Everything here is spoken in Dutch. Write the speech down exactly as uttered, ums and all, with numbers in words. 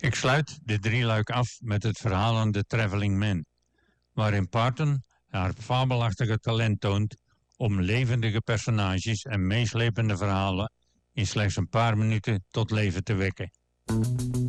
Ik sluit dit drieluik af met het verhalende Traveling Man, waarin Parton haar fabelachtige talent toont om levendige personages en meeslepende verhalen in slechts een paar minuten tot leven te wekken.